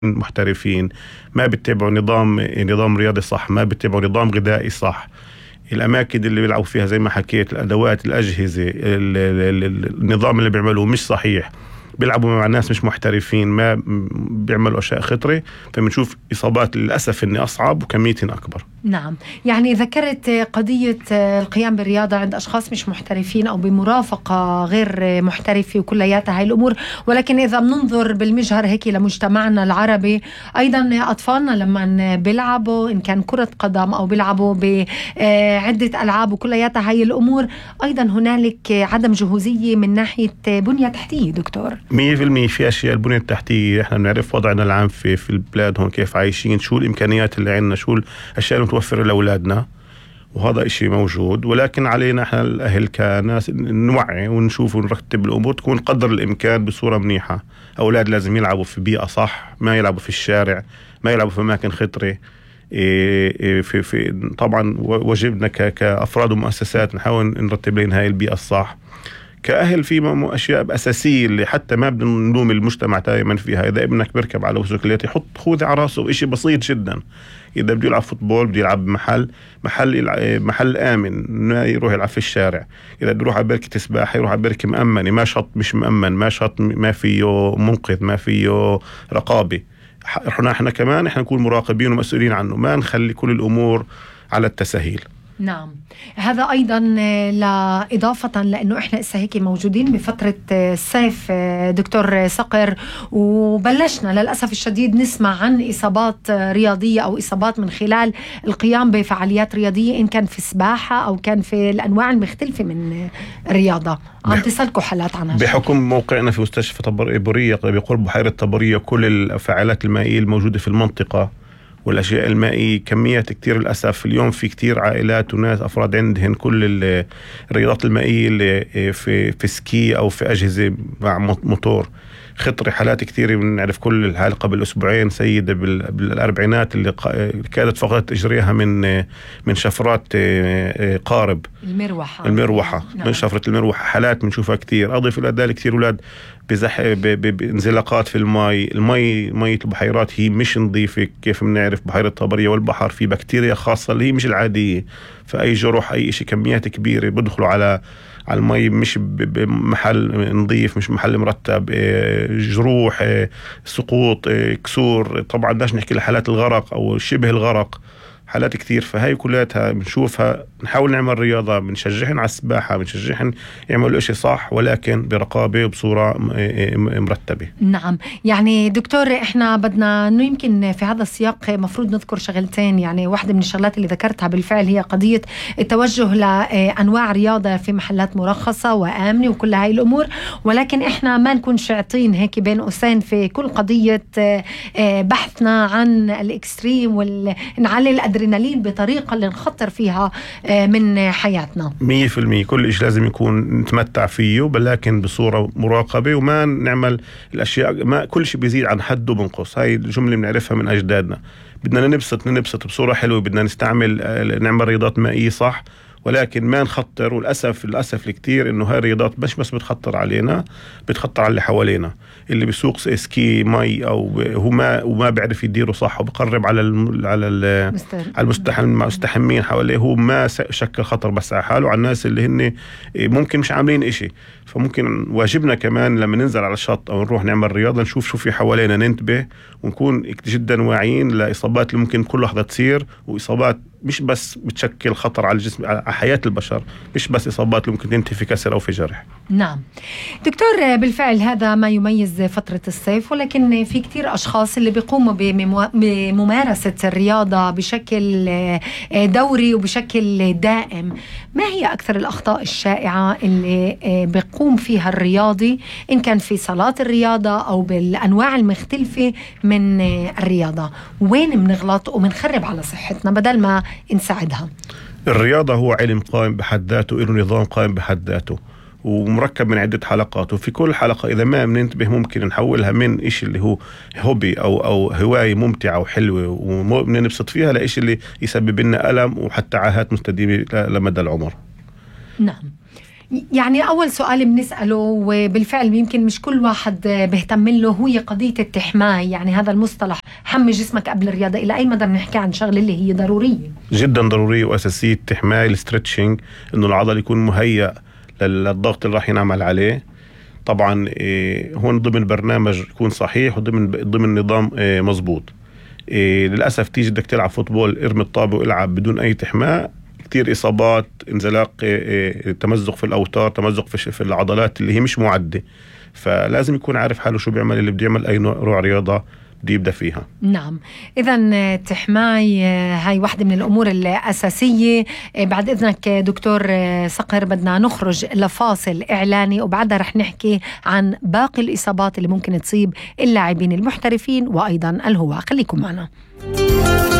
محترفين، ما بيتبعوا نظام رياضي صح، ما بيتبعوا نظام غذائي صح. الأماكن اللي بيلعبوا فيها زي ما حكيت، الأدوات، الأجهزة، النظام اللي بيعملوه مش صحيح، بيلعبوا مع ناس مش محترفين، ما بيعملوا أشياء خطرة، فبنشوف إصابات للأسف إني أصعب وكميتين أكبر. نعم، يعني ذكرت قضية القيام بالرياضة عند أشخاص مش محترفين أو بمرافقة غير محترفة وكلياتها هاي الأمور، ولكن إذا بننظر بالمجهر هيك لمجتمعنا العربي أيضا، أطفالنا لما بيلعبوا إن كان كرة قدم أو بيلعبوا بعدة ألعاب وكلياتها هاي الأمور، أيضا هنالك عدم جهوزية من ناحية بنية تحتية. دكتور 100% في أشياء البنية التحتية، إحنا بنعرف وضعنا العام في البلاد هون كيف عايشين، شو الإمكانيات اللي عندنا، شو الأشياء اللي متوفرة لأولادنا، وهذا إشي موجود. ولكن علينا إحنا الأهل كناس نوعي ونشوف ونرتب الأمور تكون قدر الإمكان بصورة منيحة. أولاد لازم يلعبوا في بيئة صح، ما يلعبوا في الشارع، ما يلعبوا في أماكن خطرة. في طبعا واجبنا كأفراد ومؤسسات نحاول نرتب لهم هاي البيئة الصح. كأهل في أشياء أساسية اللي حتى ما بنلوم المجتمع دائما فيها. إذا ابنك بيركب على بسكليت يحط خوذة على راسه، إشي بسيط جدا. إذا بده يلعب فوتبول بده يلعب محل آمن، ما يروح يلعب في الشارع. إذا بده يروح على بركة سباحة يروح على بركة مأمنة، ما شط مش مأمن، ما شط ما فيه منقذ، ما فيه رقابة. احنا كمان نكون مراقبين ومسؤولين عنه، ما نخلي كل الأمور على التسهيل. نعم، هذا أيضا إضافة لأنه إحنا إسا هيك موجودين بفترة الصيف دكتور صقر، وبلشنا للأسف الشديد نسمع عن إصابات رياضية أو إصابات من خلال القيام بفعاليات رياضية، إن كان في سباحة أو كان في الأنواع المختلفة من الرياضة. عم تسألكوا حالات عنها بحكم موقعنا في مستشفى طبرية بقرب بحيرة طبرية، كل الفعاليات المائية الموجودة في المنطقة والأشياء المائية كميات كتير. للأسف اليوم في كتير عائلات وناس أفراد عندهن كل الرياضات المائية اللي في سكي أو في أجهزة مع موتور خطرة. حالات كتير بنعرف كل الحال. قبل أسبوعين سيدة بالأربعينات اللي كادت فقدت إجريها من شفرات قارب المروحة. نعم. من شفرة المروحة حالات بنشوفها كتير. أضيف إلى ذلك كتير أولاد بانزلاقات في مية البحيرات هي مش نظيفة. كيف بنعرف بحيرة طبرية والبحر في بكتيريا خاصة اللي هي مش العادية، فأي جروح أي إشي كميات كبيرة بدخلوا على المي، مش بمحل نظيف، مش محل مرتب. جروح، سقوط، كسور. طبعا بدناش نحكي لحالات الغرق أو شبه الغرق، حالات كتير. فهاي كلها بنشوفها. نحاول نعمل رياضة، بنشجعهم على السباحة، بنشجعهم يعملوا إشي صح ولكن برقابة وبصورة مرتبة. نعم، يعني دكتور إحنا بدنا إنه يمكن في هذا السياق مفروض نذكر شغلتين. يعني واحدة من الشغلات اللي ذكرتها بالفعل هي قضية التوجه لأنواع رياضة في محلات مرخصة وآمنة وكل هاي الأمور، ولكن إحنا ما نكون شاعطين هيك بين قوسين في كل قضية بحثنا عن الإكستريم ونعلي الأدرينالين بطريقة اللي نخطر فيها من حياتنا. 100% كل إشي لازم يكون نتمتع فيه، ولكن بصورة مراقبة، وما نعمل الأشياء ما كل شيء بيزيد عن حده بنقص. هاي الجملة بنعرفها من أجدادنا. بدنا ننبسط بصورة حلوة، بدنا نعمل رياضات مائية صح، ولكن ما نخطر. والأسف الكتير إنه هاي الرياضات مش بس بتخطر علينا، بتخطر على اللي حوالينا. اللي بيسوق سكي مي أو هو ما بيعرف يديره صح وبقرب على المستحمين حواليه، هو ما شكل خطر بس على حاله، على الناس اللي هن ممكن مش عاملين إشي. فممكن واجبنا كمان لما ننزل على الشط أو نروح نعمل رياضة نشوف شو في حوالينا، ننتبه ونكون جدا واعيين لإصابات اللي ممكن كل لحظة تصير، وإصابات مش بس بتشكل خطر على الجسم، على حياة البشر، مش بس إصابات اللي ممكن تنتهي في كسر أو في جرح. نعم دكتور، بالفعل هذا ما يميز فترة الصيف، ولكن في كتير أشخاص اللي بيقوموا بممارسة الرياضة بشكل دوري وبشكل دائم. ما هي أكثر الأخطاء الشائعة اللي بيقوم فيها الرياضي، إن كان في صالات الرياضة أو بالأنواع المختلفة من الرياضة؟ وين بنغلط وبنخرب على صحتنا بدل ما نساعدها؟ الرياضة هو علم قائم بحد ذاته، له نظام قائم بحد ذاته، ومركب من عدة حلقات. وفي كل حلقة إذا ما بننتبه ممكن نحولها من إشي اللي هو هوبي أو هواية ممتعة وحلوة ونبسط فيها لإشي اللي يسبب لنا ألم وحتى عاهات مستديمة لمدى العمر. نعم، يعني أول سؤال بنسأله وبالفعل يمكن مش كل واحد بيهتم له هي قضية التحماي، يعني هذا المصطلح حمي جسمك قبل الرياضة، إلى أي مدى بنحكي عن شغلة اللي هي ضرورية جدا ضرورية وأساسية. التحماي الستريتشنج، إنه العضل يكون مهيأ للضغط اللي راح ينعمل عليه. طبعا هون ضمن برنامج يكون صحيح وضمن نظام مزبوط. للأسف تيجي بدك تلعب فوتبول، ارمي الطابة والعب بدون أي تحماء، كتير إصابات، انزلاق، تمزق في الأوتار، تمزق في العضلات اللي هي مش معدة. فلازم يكون عارف حاله شو بيعمل اللي بده يعمل أي نوع رياضة بده يبدأ فيها. نعم، إذن تحماي هاي واحدة من الأمور الأساسية. بعد إذنك دكتور صقر بدنا نخرج لفاصل إعلاني وبعدها رح نحكي عن باقي الإصابات اللي ممكن تصيب اللاعبين المحترفين وأيضا الهواة. خليكم معنا.